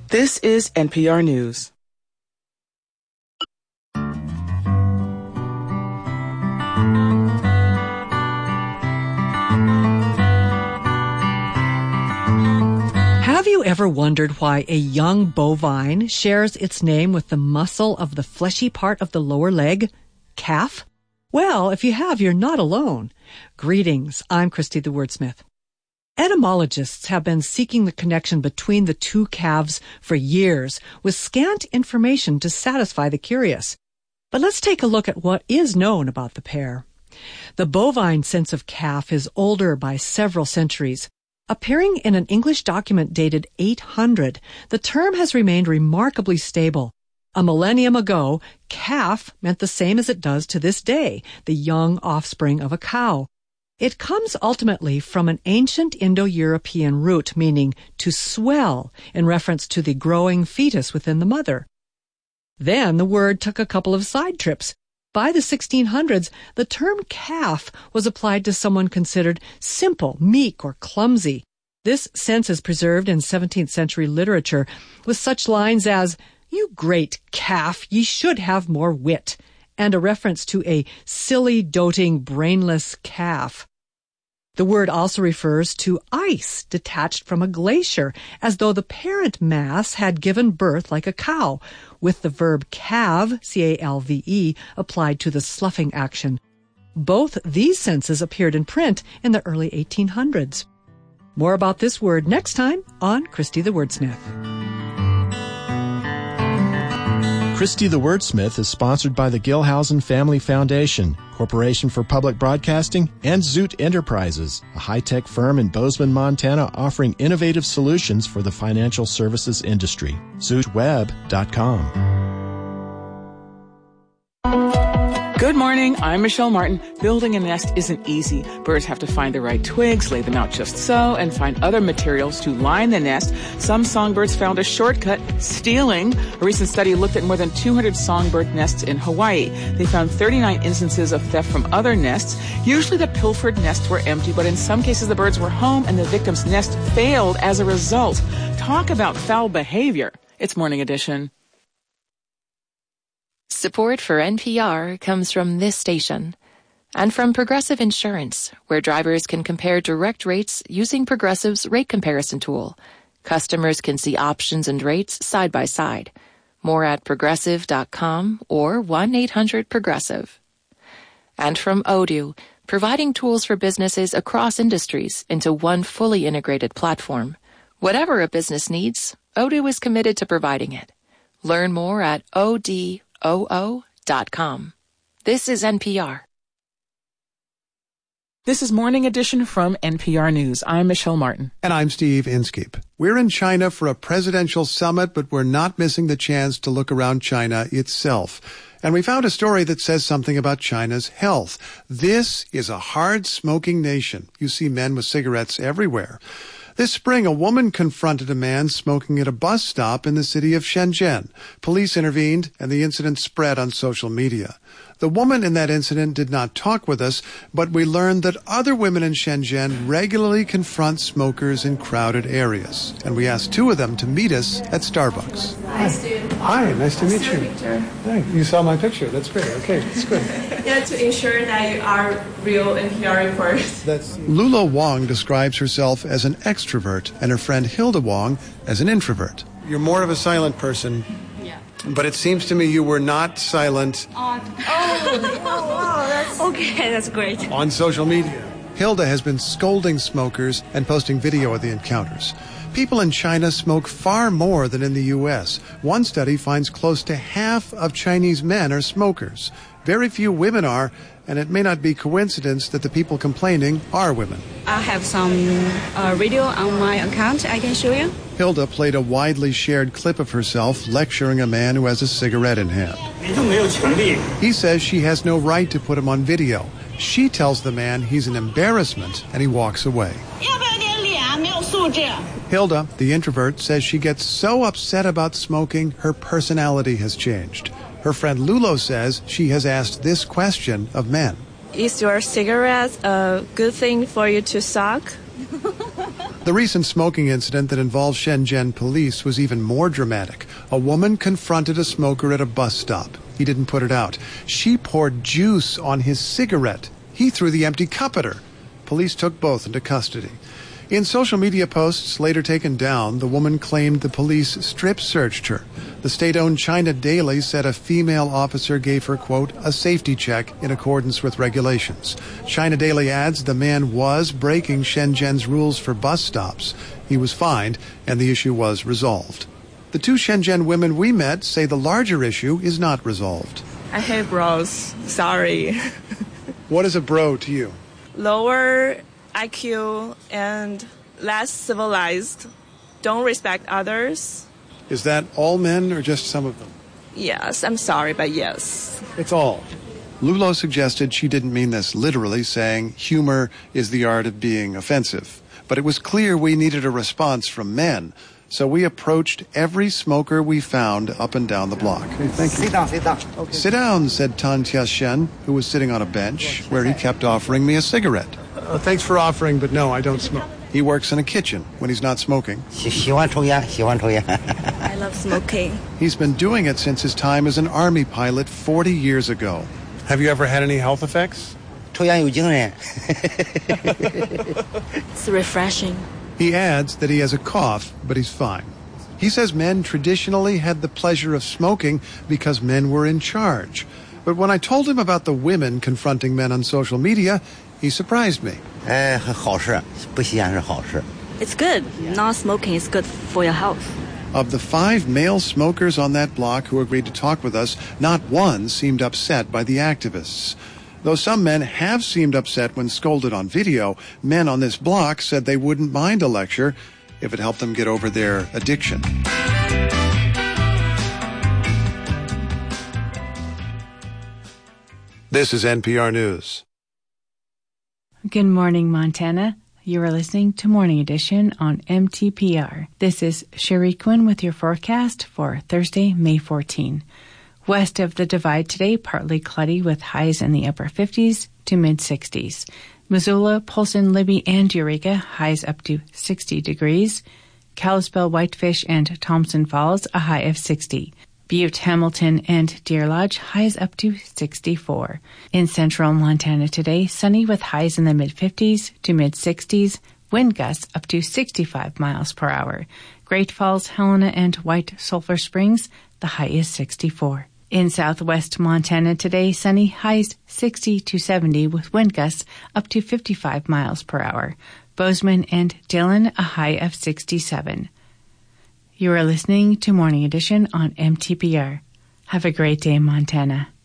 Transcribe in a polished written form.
This is NPR News. Have you ever wondered why a young bovine shares its name with the muscle of the fleshy part of the lower leg, calf? Well, if you have, you're not alone. Greetings, I'm Christy the Wordsmith. Etymologists have been seeking the connection between the two calves for years, with scant information to satisfy the curious. But let's take a look at what is known about the pair. The bovine sense of calf is older by several centuries. Appearing in an English document dated 800, the term has remained remarkably stable. A millennium ago, calf meant the same as it does to this day, the young offspring of a cow. It comes ultimately from an ancient Indo-European root meaning to swell, in reference to the growing fetus within the mother. Then the word took a couple of side trips. By the 1600s, the term calf was applied to someone considered simple, meek, or clumsy. This sense is preserved in 17th century literature with such lines as, "You great calf, ye should have more wit," and a reference to a silly, doting, brainless calf. The word also refers to ice detached from a glacier, as though the parent mass had given birth like a cow, with the verb calve, C-A-L-V-E, applied to the sloughing action. Both these senses appeared in print in the early 1800s. More about this word next time on Christy the Wordsmith. Christy the Wordsmith is sponsored by the Gilhousen Family Foundation, Corporation for Public Broadcasting, and Zoot Enterprises, a high-tech firm in Bozeman, Montana, offering innovative solutions for the financial services industry. ZootWeb.com. Good morning, I'm Michelle Martin. Building a nest isn't easy. Birds have to find the right twigs, lay them out just so, and find other materials to line the nest. Some songbirds found a shortcut, stealing. A recent study looked at more than 200 songbird nests in Hawaii. They found 39 instances of theft from other nests. Usually the pilfered nests were empty, but in some cases the birds were home and the victim's nest failed as a result. Talk about foul behavior. It's Morning Edition. Support for NPR comes from this station and from Progressive Insurance, where drivers can compare direct rates using Progressive's rate comparison tool. Customers can see options and rates side by side. More at Progressive.com or 1-800-PROGRESSIVE. And from Odoo, providing tools for businesses across industries into one fully integrated platform. Whatever a business needs, Odoo is committed to providing it. Learn more at OO.com. This is NPR. This is Morning Edition from NPR News. I'm Michelle Martin. And I'm Steve Inskeep. We're in China for a presidential summit, but we're not missing the chance to look around China itself. And we found a story that says something about China's health. This is a hard-smoking nation. You see men with cigarettes everywhere. This spring, a woman confronted a man smoking at a bus stop in the city of Shenzhen. Police intervened, and the incident spread on social media. The woman in that incident did not talk with us, but we learned that other women in Shenzhen regularly confront smokers in crowded areas. And we asked two of them to meet us at Starbucks. Hi, Stu. Hi, nice to meet you. Hi, you saw my picture. That's great. Okay, that's good. Yeah, to ensure that you are real NPR reporters. Lula Wong describes herself as an extrovert and her friend Hilda Wong as an introvert. You're more of a silent person. But it seems to me you were not silent. Wow, that's great. On social media. Hilda has been scolding smokers and posting video of the encounters. People in China smoke far more than in the U.S. One study finds close to half of Chinese men are smokers. Very few women are, and it may not be coincidence that the people complaining are women. I have some video on my account I can show you. Hilda played a widely shared clip of herself lecturing a man who has a cigarette in hand. He says she has no right to put him on video. She tells the man he's an embarrassment, and he walks away. Hilda, the introvert, says she gets so upset about smoking, her personality has changed. Her friend Lulo says she has asked this question of men. Is your cigarette a good thing for you to suck? The recent smoking incident that involved Shenzhen police was even more dramatic. A woman confronted a smoker at a bus stop. He didn't put it out. She poured juice on his cigarette. He threw the empty cup at her. Police took both into custody. In social media posts later taken down, the woman claimed the police strip searched her. The state-owned China Daily said a female officer gave her, quote, a safety check in accordance with regulations. China Daily adds the man was breaking Shenzhen's rules for bus stops. He was fined, and the issue was resolved. The two Shenzhen women we met say the larger issue is not resolved. I hate bros. Sorry. What is a bro to you? Lower IQ and less civilized. Don't respect others. Is that all men or just some of them? Yes, I'm sorry, but yes. It's all. Lulo suggested she didn't mean this literally, saying humor is the art of being offensive. But it was clear we needed a response from men. So we approached every smoker we found up and down the block. Okay, thank you. Sit down, sit down. Okay. Sit down, said Tan Tia-shen, who was sitting on a bench where he kept offering me a cigarette. Thanks for offering, but no, I don't smoke. He works in a kitchen when he's not smoking. 喜欢抽烟，喜欢抽烟。 I love smoking. He's been doing it since his time as an army pilot 40 years ago. Have you ever had any health effects? 抽烟有精神。 It's refreshing. He adds that he has a cough, but he's fine. He says men traditionally had the pleasure of smoking because men were in charge. But when I told him about the women confronting men on social media, he surprised me. 好事，不吸烟是好事。 It's good. Not smoking is good for your health. Of the 5 male smokers on that block who agreed to talk with us, not one seemed upset by the activists. Though some men have seemed upset when scolded on video, men on this block said they wouldn't mind a lecture if it helped them get over their addiction. This is NPR News. Good morning, Montana. You are listening to Morning Edition on MTPR. This is Sherry Quinn with your forecast for Thursday, May 14. West of the Divide today, partly cloudy with highs in the upper 50s to mid-60s. Missoula, Polson, Libby, and Eureka, highs up to 60 degrees. Kalispell, Whitefish, and Thompson Falls, a high of 60. Butte, Hamilton, and Deer Lodge, highs up to 64. In central Montana today, sunny with highs in the mid-50s to mid-60s, wind gusts up to 65 miles per hour. Great Falls, Helena, and White Sulphur Springs, the high is 64. In southwest Montana today, sunny, highs 60 to 70 with wind gusts up to 55 miles per hour. Bozeman and Dillon, a high of 67. You are listening to Morning Edition on MTPR. Have a great day, Montana.